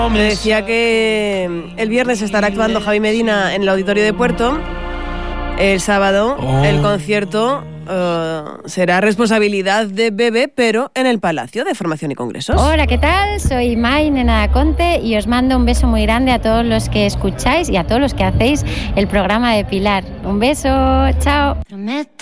Le decía que el viernes estará actuando Javi Medina en el Auditorio de Puerto. El sábado el concierto será responsabilidad de Bebe, pero en el Palacio de Formación y Congresos. Hola, ¿qué tal? Soy Mai, nena Conte, y os mando un beso muy grande a todos los que escucháis y a todos los que hacéis el programa de Pilar. Un beso, chao.